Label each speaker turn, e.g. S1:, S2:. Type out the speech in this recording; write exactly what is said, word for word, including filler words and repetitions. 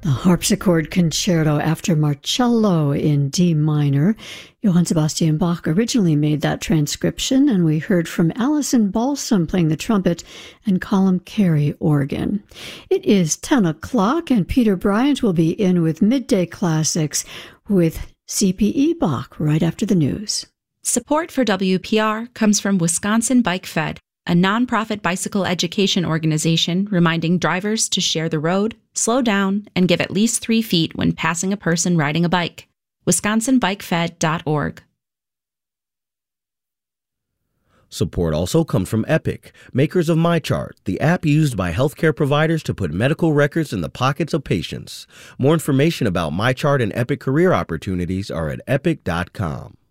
S1: The harpsichord concerto after Marcello in D minor. Johann Sebastian Bach originally made that transcription, and we heard from Alison Balsam playing the trumpet and Colm Carey organ. It is ten o'clock, and Peter Bryant will be in with Midday Classics with C P E Bach right after the news.
S2: Support for W P R comes from Wisconsin Bike Fed, a nonprofit bicycle education organization reminding drivers to share the road, slow down, and give at least three feet when passing a person riding a bike. wisconsin bike fed dot org.
S3: Support also comes from Epic, makers of MyChart, the app used by healthcare providers to put medical records in the pockets of patients. More information about MyChart and Epic career opportunities are at epic dot com.